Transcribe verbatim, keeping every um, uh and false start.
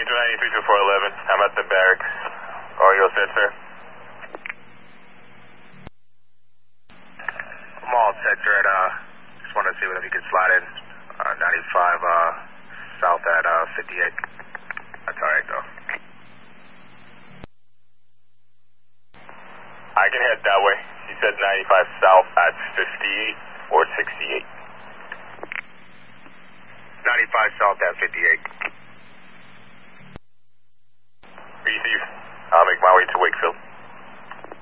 two ninety-three to four eleven. I'm at the barracks. Are you all set, sir? I'm all set, sir. And, uh, just wanted to see if you could slide in uh, ninety-five uh, south at uh, fifty-eight. That's all right, though. I can head that way. He said ninety-five south at fifty-eight or sixty-eight. ninety-five south at fifty-eight. Receive. I'll make my way to Wakefield.